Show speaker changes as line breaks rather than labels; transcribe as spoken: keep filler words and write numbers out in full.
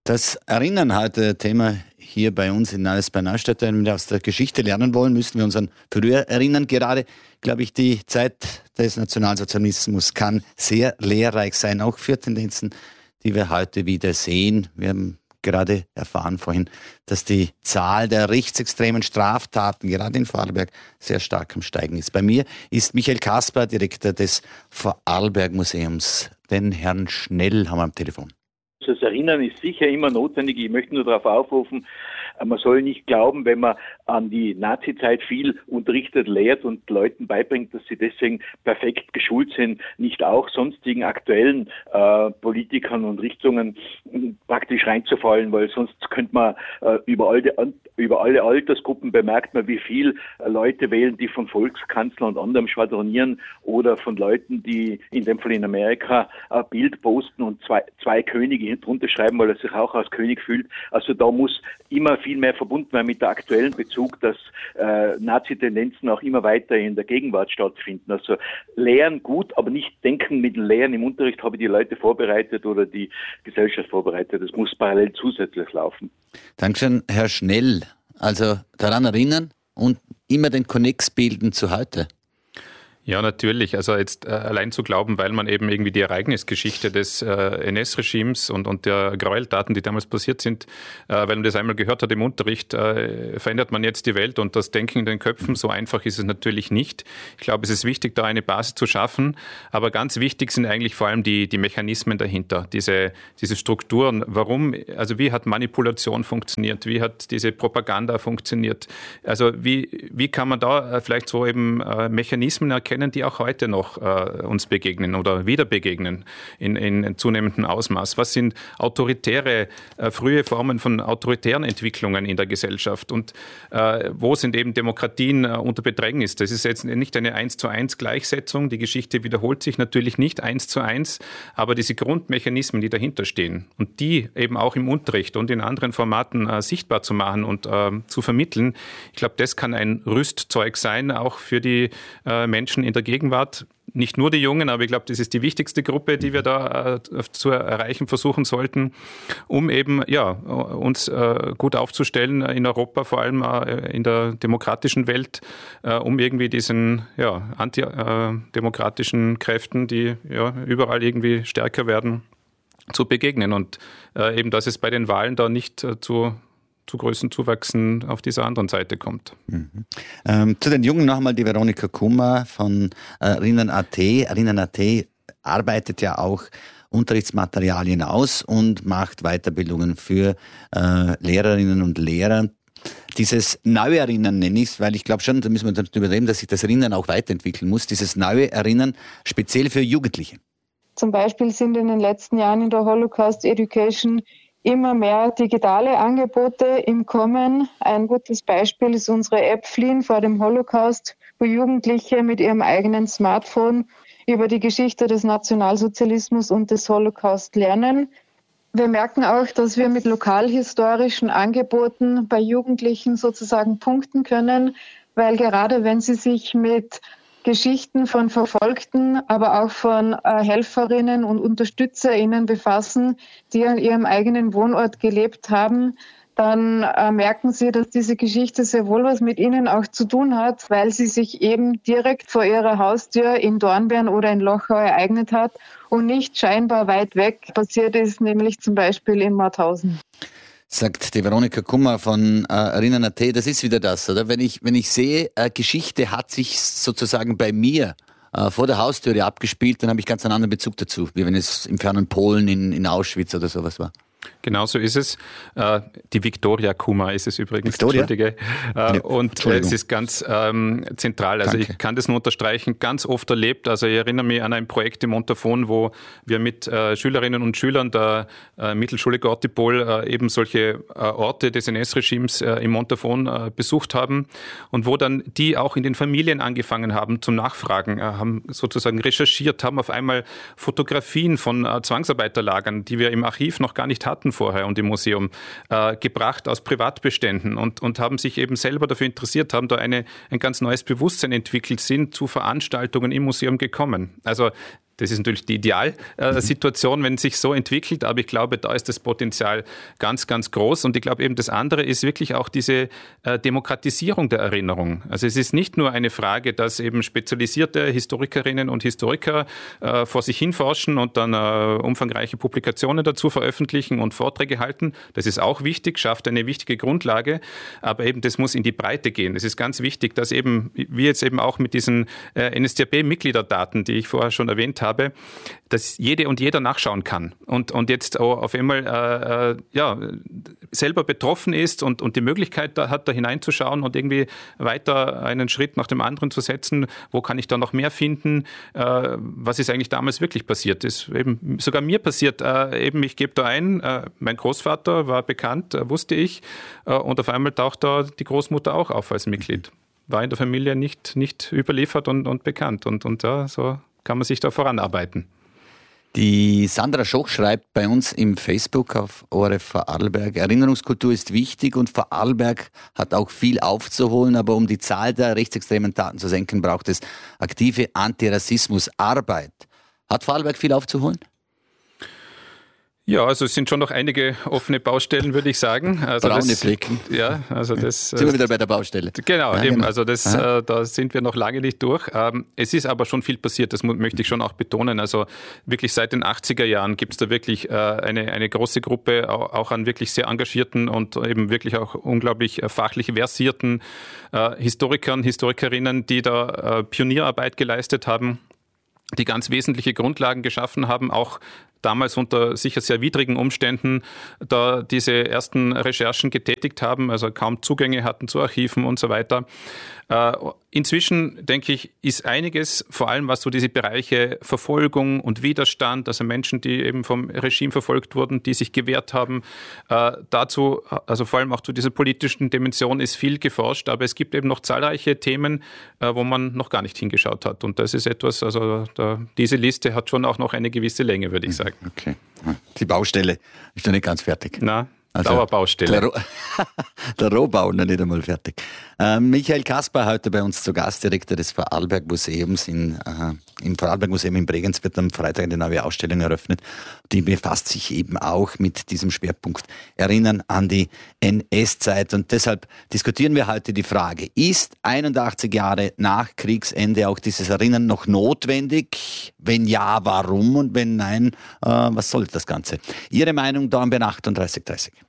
Das Erinnern heute Thema hier bei uns in Alles bei Neustadt. Wenn wir aus der Geschichte lernen wollen, müssen wir uns an früher erinnern. Gerade, glaube ich, die Zeit des Nationalsozialismus kann sehr lehrreich sein, auch für Tendenzen, die wir heute wieder sehen. Wir haben gerade erfahren vorhin, dass die Zahl der rechtsextremen Straftaten, gerade in Vorarlberg, sehr stark am Steigen ist. Bei mir ist Michael Kasper, Direktor des Vorarlberg-Museums. Den Herrn Schnell haben wir am Telefon.
Das Erinnern ist sicher immer notwendig. Ich möchte nur darauf aufrufen, man soll nicht glauben, wenn man an die Nazizeit viel unterrichtet, lehrt und Leuten beibringt, dass sie deswegen perfekt geschult sind, nicht auch sonstigen aktuellen äh, Politikern und Richtungen praktisch reinzufallen, weil sonst könnte man äh, über, alle, über alle Altersgruppen bemerkt man, wie viel äh, Leute wählen, die von Volkskanzler und anderem schwadronieren oder von Leuten, die in dem Fall in Amerika ein Bild posten und zwei, zwei Könige drunter schreiben, weil er sich auch als König fühlt. Also da muss immer viel mehr verbunden werden mit der aktuellen Bezug, dass äh, Nazi-Tendenzen auch immer weiter in der Gegenwart stattfinden. Also Lehren gut, aber nicht denken mit Lehren im Unterricht habe ich die Leute vorbereitet oder die Gesellschaft vorbereitet. Das muss parallel zusätzlich laufen.
Dankeschön, Herr Schnell. Also daran erinnern und immer den Konnex bilden zu heute.
Ja, natürlich. Also jetzt äh, allein zu glauben, weil man eben irgendwie die Ereignisgeschichte des äh, N S-Regimes und, und der Gräueltaten, die damals passiert sind, äh, weil man das einmal gehört hat im Unterricht, äh, verändert man jetzt die Welt und das Denken in den Köpfen. So einfach ist es natürlich nicht. Ich glaube, es ist wichtig, da eine Basis zu schaffen. Aber ganz wichtig sind eigentlich vor allem die, die Mechanismen dahinter, diese, diese Strukturen. Warum, also wie hat Manipulation funktioniert? Wie hat diese Propaganda funktioniert? Also wie, wie kann man da vielleicht so eben äh, Mechanismen erkennen, die auch heute noch äh, uns begegnen oder wieder begegnen in, in zunehmendem Ausmaß. Was sind autoritäre, äh, frühe Formen von autoritären Entwicklungen in der Gesellschaft und äh, wo sind eben Demokratien äh, unter Bedrängnis? Das ist jetzt nicht eine eins zu eins Gleichsetzung. Die Geschichte wiederholt sich natürlich nicht eins zu eins, aber diese Grundmechanismen, die dahinter stehen und die eben auch im Unterricht und in anderen Formaten äh, sichtbar zu machen und äh, zu vermitteln, ich glaube, das kann ein Rüstzeug sein, auch für die äh, Menschen in der Gegenwart. Nicht nur die Jungen, aber ich glaube, das ist die wichtigste Gruppe, die wir da äh, zu erreichen versuchen sollten, um eben ja, uns äh, gut aufzustellen in Europa, vor allem äh, in der demokratischen Welt, äh, um irgendwie diesen ja, antidemokratischen Kräften, die ja, überall irgendwie stärker werden, zu begegnen. Und äh, eben, dass es bei den Wahlen da nicht äh, zu zu größten Zuwachsen auf dieser anderen Seite kommt.
Mhm. Ähm, zu den Jungen noch einmal die Veronika Kummer von äh, Erinnern Punkt a t. Erinnern Punkt a t arbeitet ja auch Unterrichtsmaterialien aus und macht Weiterbildungen für äh, Lehrerinnen und Lehrer. Dieses neue Erinnern nenne ich es, weil ich glaube schon, da müssen wir darüber reden, dass sich das Erinnern auch weiterentwickeln muss. Dieses neue Erinnern speziell für Jugendliche.
Zum Beispiel sind in den letzten Jahren in der Holocaust Education immer mehr digitale Angebote im Kommen. Ein gutes Beispiel ist unsere App Fliehen vor dem Holocaust, wo Jugendliche mit ihrem eigenen Smartphone über die Geschichte des Nationalsozialismus und des Holocaust lernen. Wir merken auch, dass wir mit lokalhistorischen Angeboten bei Jugendlichen sozusagen punkten können, weil gerade wenn sie sich mit Geschichten von Verfolgten, aber auch von äh, Helferinnen und UnterstützerInnen befassen, die an ihrem eigenen Wohnort gelebt haben, dann äh, merken sie, dass diese Geschichte sehr wohl was mit ihnen auch zu tun hat, weil sie sich eben direkt vor ihrer Haustür in Dornbirn oder in Lochau ereignet hat und nicht scheinbar weit weg passiert ist, nämlich zum Beispiel in Mauthausen.
Sagt die Veronika Kummer von äh, Erinnern Punkt a t, das ist wieder das, oder? Wenn ich, wenn ich sehe, äh, Geschichte hat sich sozusagen bei mir äh, vor der Haustüre abgespielt, dann habe ich ganz einen anderen Bezug dazu, wie wenn es im fernen Polen in, in Auschwitz oder sowas war.
Genau so ist es. Die Viktoria Kummer ist es übrigens.
Victoria?
Entschuldige.
Ja,
und es ist ganz ähm, zentral. Also Danke. Ich kann das nur unterstreichen. Ganz oft erlebt. Also ich erinnere mich an ein Projekt im Montafon, wo wir mit äh, Schülerinnen und Schülern der äh, Mittelschule Gottipol äh, eben solche äh, Orte des N S-Regimes äh, im Montafon äh, besucht haben und wo dann die auch in den Familien angefangen haben zum Nachfragen, äh, haben sozusagen recherchiert, haben auf einmal Fotografien von äh, Zwangsarbeiterlagern, die wir im Archiv noch gar nicht hatten, vorher und im Museum äh, gebracht aus Privatbeständen und, und haben sich eben selber dafür interessiert, haben da eine, ein ganz neues Bewusstsein entwickelt, sind zu Veranstaltungen im Museum gekommen. Also Das ist natürlich die Idealsituation, wenn es sich so entwickelt, aber ich glaube, da ist das Potenzial ganz, ganz groß. Und ich glaube eben, das andere ist wirklich auch diese äh, Demokratisierung der Erinnerung. Also es ist nicht nur eine Frage, dass eben spezialisierte Historikerinnen und Historiker äh, vor sich hin forschen und dann äh, umfangreiche Publikationen dazu veröffentlichen und Vorträge halten. Das ist auch wichtig, schafft eine wichtige Grundlage, aber eben das muss in die Breite gehen. Es ist ganz wichtig, dass eben, wie jetzt eben auch mit diesen äh, N S D A P-Mitgliederdaten, die ich vorher schon erwähnt habe, habe, dass jede und jeder nachschauen kann und, und jetzt auf einmal äh, ja, selber betroffen ist und, und die Möglichkeit da hat, da hineinzuschauen und irgendwie weiter einen Schritt nach dem anderen zu setzen. Wo kann ich da noch mehr finden? Äh, was ist eigentlich damals wirklich passiert? Das ist eben sogar mir passiert. Äh, eben, ich gebe da ein, äh, mein Großvater war bekannt, äh, wusste ich, äh, und auf einmal taucht da die Großmutter auch auf als Mitglied. War in der Familie nicht, nicht überliefert und, und bekannt. Und, und ja, so kann man sich da voranarbeiten.
Die Sandra Schoch schreibt bei uns im Facebook auf O R F Vorarlberg, Erinnerungskultur ist wichtig und Vorarlberg hat auch viel aufzuholen, aber um die Zahl der rechtsextremen Taten zu senken, braucht es aktive Antirassismusarbeit. Hat Vorarlberg viel aufzuholen?
Ja, also es sind schon noch einige offene Baustellen, würde ich sagen. Also
Braune
das,
Flecken.
Ja, also das...
Sind wir wieder bei der Baustelle.
Genau,
ja,
eben,
genau.
also das, äh, da sind wir noch lange nicht durch. Ähm, es ist aber schon viel passiert, das möchte ich schon auch betonen. Also wirklich seit den achtziger Jahren gibt es da wirklich äh, eine, eine große Gruppe auch, auch an wirklich sehr engagierten und eben wirklich auch unglaublich äh, fachlich versierten äh, Historikern, Historikerinnen, die da äh, Pionierarbeit geleistet haben, die ganz wesentliche Grundlagen geschaffen haben, auch damals unter sicher sehr widrigen Umständen da diese ersten Recherchen getätigt haben, also kaum Zugänge hatten zu Archiven und so weiter. Inzwischen, denke ich, ist einiges, vor allem was so diese Bereiche Verfolgung und Widerstand, also Menschen, die eben vom Regime verfolgt wurden, die sich gewehrt haben, dazu, also vor allem auch zu dieser politischen Dimension ist viel geforscht, aber es gibt eben noch zahlreiche Themen, wo man noch gar nicht hingeschaut hat. Und das ist etwas, also da, diese Liste hat schon auch noch eine gewisse Länge, würde ich sagen.
Okay. Die Baustelle ist noch nicht ganz fertig.
Na,
also
Dauerbaustelle.
Der, Ro- der Rohbau noch nicht einmal fertig. Äh, Michael Kasper heute bei uns zu Gast, Direktor des Vorarlberg Museums in, äh, im Vorarlberg Museum in Bregenz wird am Freitag eine neue Ausstellung eröffnet. Die befasst sich eben auch mit diesem Schwerpunkt Erinnern an die N S-Zeit. Und deshalb diskutieren wir heute die Frage, ist einundachtzig Jahre nach Kriegsende auch dieses Erinnern noch notwendig? Wenn ja, warum? Und wenn nein, äh, was soll das Ganze? Ihre Meinung da bei achtunddreißig dreißig.